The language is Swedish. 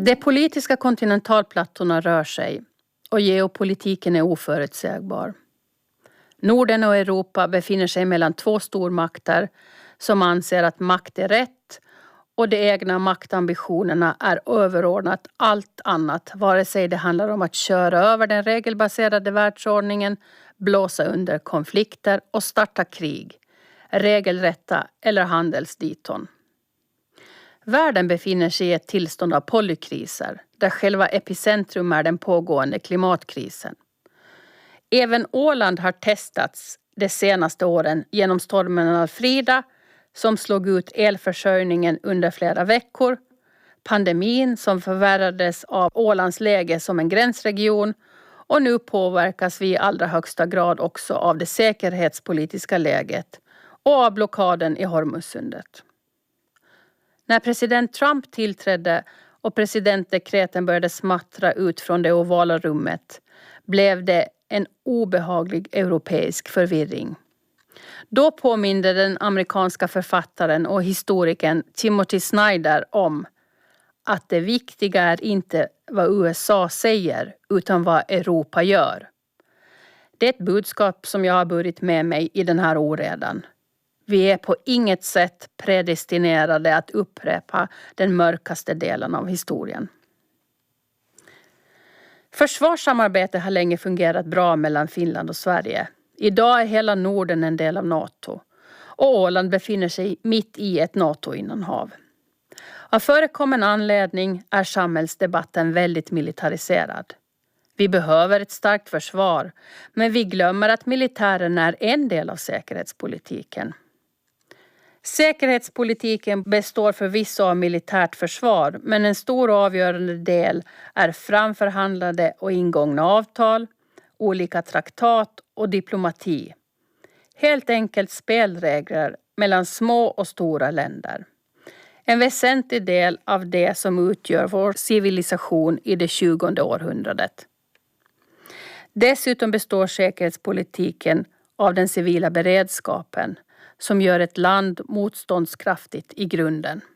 De politiska kontinentalplattorna rör sig och geopolitiken är oförutsägbar. Norden och Europa befinner sig mellan två stormakter som anser att makt är rätt och de egna maktambitionerna är överordnat allt annat, vare sig det handlar om att köra över den regelbaserade världsordningen, blåsa under konflikter och starta krig, regelrätta eller handelsditon. Världen befinner sig i ett tillstånd av polykriser, där själva epicentrum är den pågående klimatkrisen. Även Åland har testats de senaste åren genom stormen Alfrida, som slog ut elförsörjningen under flera veckor, pandemin som förvärrades av Ålands läge som en gränsregion, och nu påverkas vi i allra högsta grad också av det säkerhetspolitiska läget och av blockaden i Hormuzsundet. När president Trump tillträdde och presidentdekreten började smattra ut från det ovala rummet blev det en obehaglig europeisk förvirring. Då påminde den amerikanska författaren och historikern Timothy Snyder om att det viktiga är inte vad USA säger utan vad Europa gör. Det är ett budskap som jag har burit med mig i den här oredan. Vi är på inget sätt predestinerade att upprepa den mörkaste delen av historien. Försvarssamarbete har länge fungerat bra mellan Finland och Sverige. Idag är hela Norden en del av NATO och Åland befinner sig mitt i ett NATO-innanhav. Av förekommande anledning är samhällsdebatten väldigt militariserad. Vi behöver ett starkt försvar, men vi glömmer att militären är en del av säkerhetspolitiken. Säkerhetspolitiken består förvisso av militärt försvar, men en stor och avgörande del är framförhandlade och ingångna avtal, olika traktat och diplomati. Helt enkelt spelregler mellan små och stora länder. En väsentlig del av det som utgör vår civilisation i det 20:e århundradet. Dessutom består säkerhetspolitiken av den civila beredskapen som gör ett land motståndskraftigt i grunden.